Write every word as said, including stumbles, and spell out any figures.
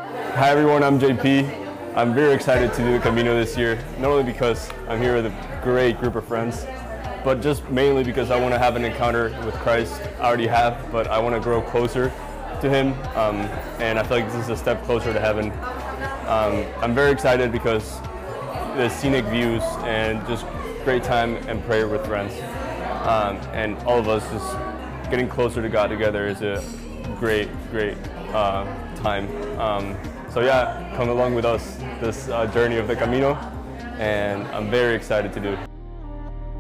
Hi everyone, I'm J P. I'm very excited to do the Camino this year, not only because I'm here with a great group of friends, but just mainly because I want to have an encounter with Christ. I already have, but I want to grow closer to Him, um, and I feel like this is a step closer to heaven. Um, I'm very excited because the scenic views and just great time and prayer with friends. Um, and all of us just getting closer to God together is a great, great uh, time. Um, so yeah, come along with us this uh, journey of the Camino, and I'm very excited to do it.